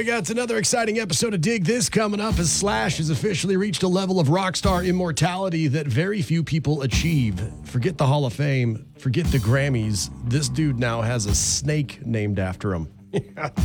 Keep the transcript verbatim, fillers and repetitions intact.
we got another exciting episode of Dig This coming up as Slash has officially reached a level of rock star immortality that very few people achieve. Forget the Hall of Fame, forget the Grammys. This dude now has a snake named after him.